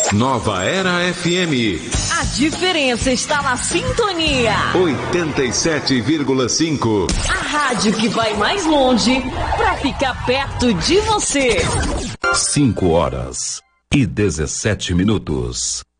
Nova Era FM. A diferença está na sintonia. 87,5. A rádio que vai mais longe para ficar perto de você. 5 horas e 17 minutos.